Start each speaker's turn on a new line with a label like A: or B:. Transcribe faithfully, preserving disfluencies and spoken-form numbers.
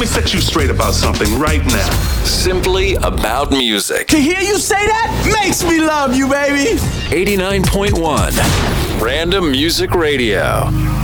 A: me set you straight about something right now.
B: Simply About Music.
C: To hear you say that makes me love you, baby.
B: eighty-nine point one Random Music Radio.